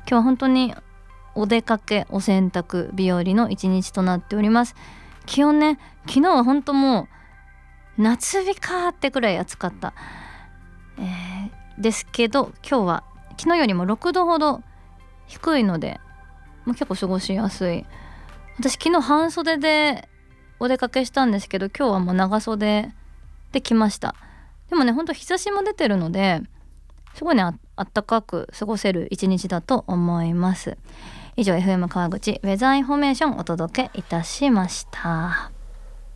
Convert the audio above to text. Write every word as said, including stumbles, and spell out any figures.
日は本当にお出かけお洗濯日和の一日となっております。気温ね、昨日は本当もう夏日かってくらい暑かった、えー、ですけど今日は昨日よりもろくどほど低いのでもう結構過ごしやすい。私昨日半袖でお出かけしたんですけど今日はもう長袖で来ました。でもねほんと日差しも出てるのですごいね あ, あったかく過ごせる一日だと思います。以上 エフエム 川口ウェザーインフォメーションお届けいたしました。